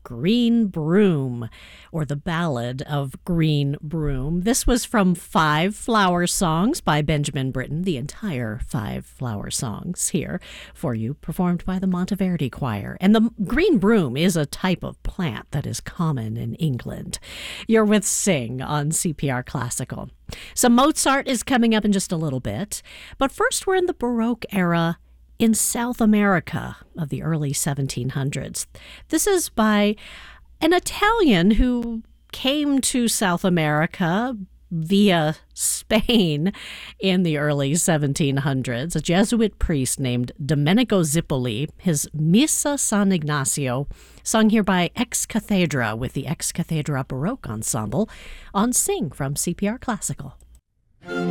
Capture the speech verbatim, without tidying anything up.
Green Broom, or The Ballad of Green Broom. This was from Five Flower Songs by Benjamin Britten, the entire Five Flower Songs here for you, performed by the Monteverdi Choir. And the green broom is a type of plant that is common in England. You're with Sing on C P R Classical. So Mozart is coming up in just a little bit, but first we're in the Baroque era in South America of the early seventeen hundreds. This is by an Italian who came to South America via Spain in the early seventeen hundreds, a Jesuit priest named Domenico Zippoli. His Missa San Ignacio, sung here by Ex Cathedra with the Ex Cathedra Baroque Ensemble on Sing from C P R Classical.